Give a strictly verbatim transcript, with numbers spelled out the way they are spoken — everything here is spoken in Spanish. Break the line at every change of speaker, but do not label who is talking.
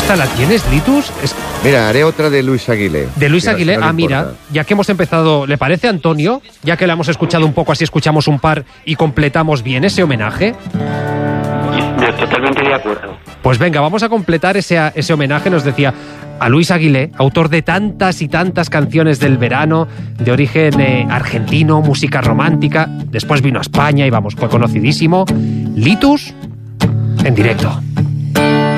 ¿Esta la tienes, Litus? Es...
Mira, haré otra de Luis Aguilé.
De Luis
Mira,
Aguilé,
si no
ah,
le
mira,
importa.
ya que hemos empezado, ¿le parece, Antonio? Ya que la hemos escuchado un poco, así escuchamos un par y completamos bien ese homenaje.
De- Totalmente de acuerdo.
Pues venga, vamos a completar ese, ese homenaje, nos decía, a Luis Aguilé, autor de tantas y tantas canciones del verano, de origen eh, argentino, música romántica. Después vino a España y vamos, fue conocidísimo. Litus, en directo.